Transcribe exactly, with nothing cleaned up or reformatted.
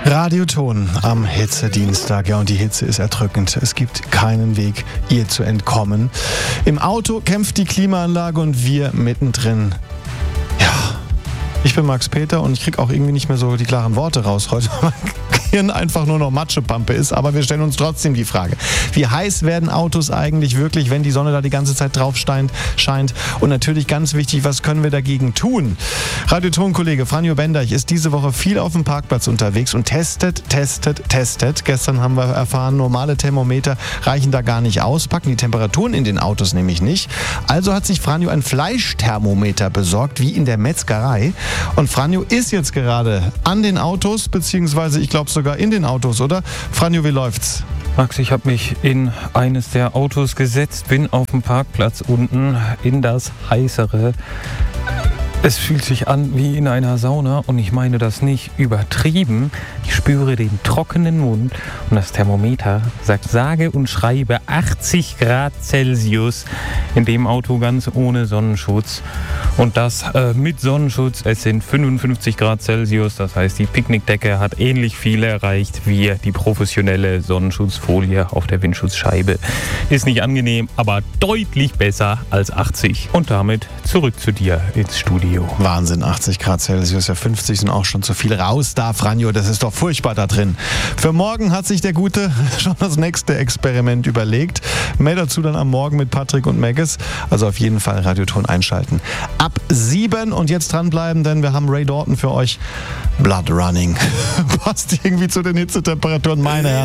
Radioton am Hitzedienstag. Ja, und die Hitze ist erdrückend. Es gibt keinen Weg, ihr zu entkommen. Im Auto kämpft die Klimaanlage und wir mittendrin. Ja, ich bin Max Peter und ich kriege auch irgendwie nicht mehr so die klaren Worte raus heute. Hirn einfach nur noch Matschepampe ist, aber wir stellen uns trotzdem die Frage, wie heiß werden Autos eigentlich wirklich, wenn die Sonne da die ganze Zeit drauf scheint, scheint? Und natürlich ganz wichtig, was können wir dagegen tun? Radioton-Kollege Franjo Bendeich ist diese Woche viel auf dem Parkplatz unterwegs und testet, testet, testet. Gestern haben wir erfahren, normale Thermometer reichen da gar nicht aus, packen die Temperaturen in den Autos nämlich nicht. Also hat sich Franjo ein Fleischthermometer besorgt, wie in der Metzgerei. Und Franjo ist jetzt gerade an den Autos, beziehungsweise ich glaube sogar in den Autos, oder? Franjo, wie läuft's? Max, ich habe mich in eines der Autos gesetzt, bin auf dem Parkplatz unten in das heißere. Es fühlt sich an wie in einer Sauna und ich meine das nicht übertrieben. Ich spüre den trockenen Mund und das Thermometer sagt sage und schreibe achtzig Grad Celsius in dem Auto ganz ohne Sonnenschutz. Und das äh, mit Sonnenschutz, es sind fünfundfünfzig Grad Celsius, das heißt die Picknickdecke hat ähnlich viel erreicht wie die professionelle Sonnenschutzfolie auf der Windschutzscheibe. Ist nicht angenehm, aber deutlich besser als achtzig. Und damit zurück zu dir ins Studio. Wahnsinn, achtzig Grad Celsius, ja fünfzig sind auch schon zu viel. Raus da, Franjo, das ist doch furchtbar da drin. Für morgen hat sich der Gute schon das nächste Experiment überlegt. Mehr dazu dann am Morgen mit Patrick und Megges. Also auf jeden Fall Radioton einschalten. Ab sieben und jetzt dranbleiben, denn wir haben Ray Dalton für euch. Blood Running. Passt irgendwie zu den Hitzetemperaturen, meine Herren.